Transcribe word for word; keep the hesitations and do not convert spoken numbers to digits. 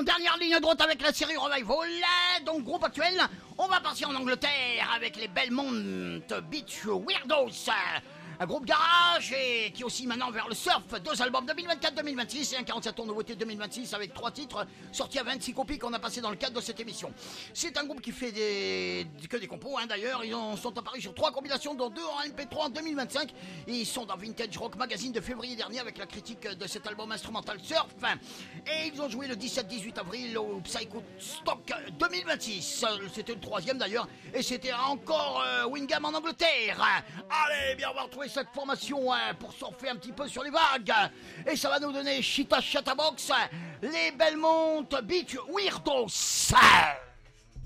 en dernière ligne droite avec la série Revival, donc groupe actuel. On va partir en Angleterre avec les Belmont Beach Weirdos, un groupe garage et qui aussi maintenant vers le surf. Deux albums deux mille vingt-quatre deux mille vingt-six et un quarante-sept tours nouveauté deux mille vingt-six avec trois titres sortis à vingt-six copies qu'on a passé dans le cadre de cette émission. C'est un groupe qui fait des que des compos hein, d'ailleurs. Ils en sont apparus sur trois compilations dont deux en M P trois en deux mille vingt-cinq. Et ils sont dans Vintage Rock Magazine de février dernier avec la critique de cet album instrumental surf. Et ils ont joué le dix-sept dix-huit avril au Psycho Stock deux mille vingt-six. C'était le troisième d'ailleurs et c'était encore euh, Wingham en Angleterre. Allez, bien on va retrouver cette formation hein, pour surfer un petit peu sur les vagues et ça va nous donner Cheetah Chatterbox, les Belmont Beach Weirdos.